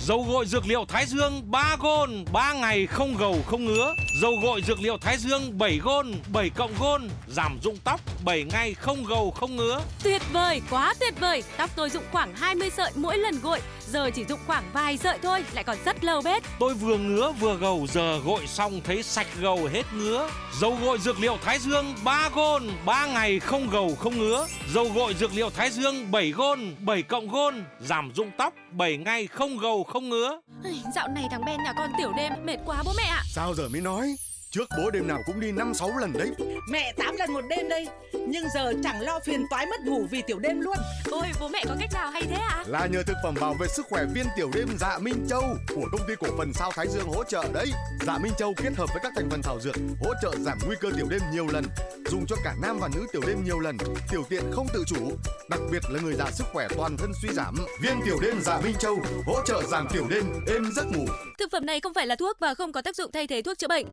Dầu gội dược liệu Thái Dương 3 Gold, 3 ngày không gầu không ngứa. Dầu gội dược liệu Thái Dương 7 Gold, 7 cộng Gold, giảm rụng tóc 7 ngày không gầu không ngứa. Tuyệt vời, quá tuyệt vời. Tóc tôi rụng khoảng 20 sợi mỗi lần gội, giờ chỉ rụng khoảng vài sợi thôi, lại còn rất lâu bết. Tôi vừa ngứa vừa gầu, giờ gội xong thấy sạch gầu hết ngứa. Dầu gội dược liệu Thái Dương 3 Gold, 3 ngày không gầu không ngứa. Dầu gội dược liệu Thái Dương 7 Gold, 7 cộng Gold, giảm rụng tóc 7 ngày không gầu không ngứa. Dạo này thằng Ben nhà con tiểu đêm mệt quá bố mẹ ạ. Sao giờ mới nói? Trước bố đêm nào cũng đi 5-6 lần đấy. Mẹ 8 lần một đêm đây. Nhưng giờ chẳng lo phiền toái mất ngủ vì tiểu đêm luôn. Ôi bố mẹ có cách nào hay thế ạ? Là nhờ thực phẩm bảo vệ sức khỏe viên tiểu đêm Dạ Minh Châu của công ty cổ phần Sao Thái Dương hỗ trợ đấy. Dạ Minh Châu kết hợp với các thành phần thảo dược hỗ trợ giảm nguy cơ tiểu đêm nhiều lần, dùng cho cả nam và nữ tiểu đêm nhiều lần, tiểu tiện không tự chủ, đặc biệt là người già sức khỏe toàn thân suy giảm. Viên tiểu đêm Dạ Minh Châu hỗ trợ giảm tiểu đêm, êm giấc ngủ. Thực phẩm này không phải là thuốc và không có tác dụng thay thế thuốc chữa bệnh.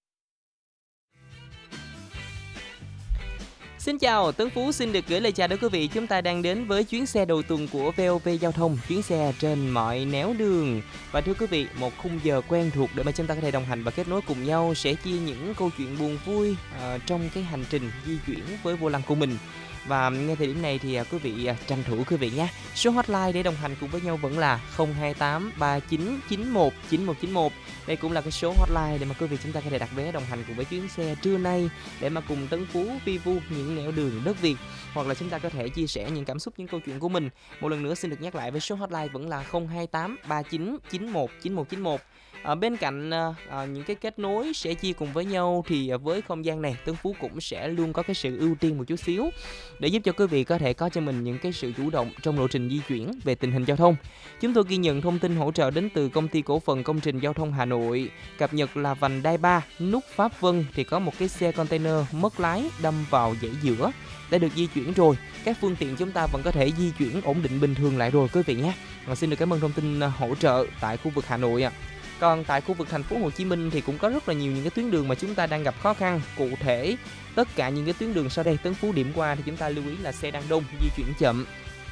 Xin chào, Tấn Phú xin được gửi lời chào đến quý vị. Chúng ta đang đến với chuyến xe đầu tuần của VOV Giao thông, chuyến xe trên mọi néo đường. Và thưa quý vị, một khung giờ quen thuộc để mà chúng ta có thể đồng hành và kết nối cùng nhau, sẽ chia những câu chuyện buồn vui trong cái hành trình di chuyển với vô lăng của mình. Và ngay thời điểm này thì quý vị tranh thủ quý vị nhé. Số hotline để đồng hành cùng với nhau vẫn là 028 39 91 9191. Đây cũng là cái số hotline để mà quý vị chúng ta có thể đặt vé đồng hành cùng với chuyến xe trưa nay, để mà cùng Tấn Phú vi vu những nẻo đường đất Việt, hoặc là chúng ta có thể chia sẻ những cảm xúc, những câu chuyện của mình. Một lần nữa xin được nhắc lại với số hotline vẫn là 028 39 91 9191. Bên cạnh những cái kết nối sẽ chia cùng với nhau, thì với không gian này Tấn Phú cũng sẽ luôn có cái sự ưu tiên một chút xíu để giúp cho quý vị có thể có cho mình những cái sự chủ động trong lộ trình di chuyển về tình hình giao thông. Chúng tôi ghi nhận thông tin hỗ trợ đến từ Công ty Cổ phần Công trình Giao thông Hà Nội. Cập nhật là vành đai 3 nút Pháp Vân thì có một cái xe container mất lái đâm vào dãy giữa, đã được di chuyển rồi. Các phương tiện chúng ta vẫn có thể di chuyển ổn định bình thường lại rồi quý vị nhé. Xin được cảm ơn thông tin hỗ trợ tại khu vực Hà Nội ạ. Còn tại khu vực thành phố Hồ Chí Minh thì cũng có rất là nhiều những cái tuyến đường mà chúng ta đang gặp khó khăn. Cụ thể, tất cả những cái tuyến đường sau đây Tấn Phú điểm qua thì chúng ta lưu ý là xe đang đông, di chuyển chậm.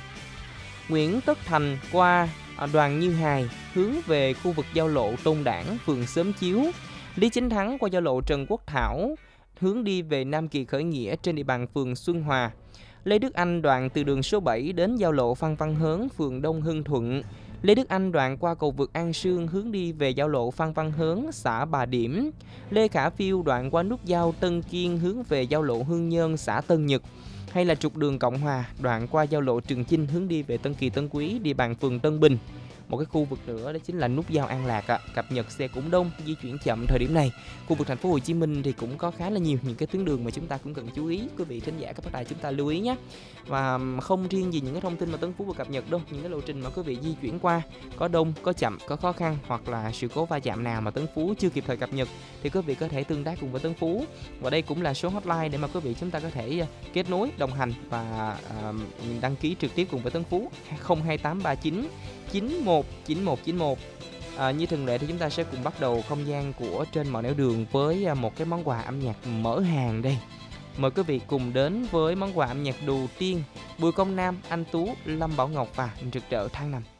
Nguyễn Tất Thành qua Đoàn Như Hài hướng về khu vực giao lộ Tôn Đản, phường Xóm Chiếu. Lý Chính Thắng qua giao lộ Trần Quốc Thảo hướng đi về Nam Kỳ Khởi Nghĩa trên địa bàn phường Xuân Hòa. Lê Đức Anh đoạn từ đường số 7 đến giao lộ Phan Văn Hớn, phường Đông Hưng Thuận. Lê Đức Anh đoạn qua cầu vượt An Sương hướng đi về giao lộ Phan Văn Hớn, xã Bà Điểm. Lê Khả Phiêu đoạn qua nút giao Tân Kiên hướng về giao lộ Hương Nhơn, xã Tân Nhật. Hay là trục đường Cộng Hòa đoạn qua giao lộ Trường Chinh hướng đi về Tân Kỳ Tân Quý, địa bàn phường Tân Bình. Một cái khu vực nữa đó chính là nút giao An Lạc cập nhật xe cũng đông, di chuyển chậm thời điểm này. Khu vực thành phố Hồ Chí Minh thì cũng có khá là nhiều những cái tuyến đường mà chúng ta cũng cần chú ý, quý vị thính giả các bác đài chúng ta lưu ý nhé. Và không riêng gì những cái thông tin mà Tấn Phú vừa cập nhật đâu, những cái lộ trình mà quý vị di chuyển qua có đông, có chậm, có khó khăn hoặc là sự cố va chạm nào mà Tấn Phú chưa kịp thời cập nhật thì quý vị có thể tương tác cùng với Tấn Phú. Và đây cũng là số hotline để mà quý vị chúng ta có thể kết nối, đồng hành và đăng ký trực tiếp cùng với Tấn Phú 02839 91 91 91. Như thường lệ thì chúng ta sẽ cùng bắt đầu không gian của trên mọi nẻo đường với một cái món quà âm nhạc mở hàng đây. Mời quý vị cùng đến với món quà âm nhạc đầu tiên, Bùi Công Nam, Anh Tú, Lâm Bảo Ngọc và Rực Rỡ Tháng 5.